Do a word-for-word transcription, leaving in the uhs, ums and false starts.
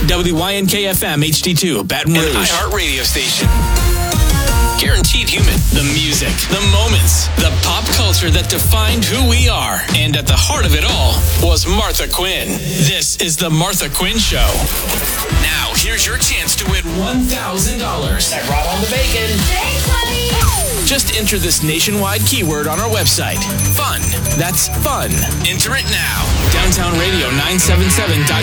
W Y N K F M H D two, Baton Rouge. An iHeart radio station. Guaranteed human. The music, the moments, the pop culture that defined who we are. And at the heart of it all was Martha Quinn. This is The Martha Quinn Show. Now, here's your chance to win one thousand dollars. That brought on the bacon. Thanks, honey. Just enter this nationwide keyword on our website. Fun. That's fun. Enter it now. Downtown Radio nine seven seven dot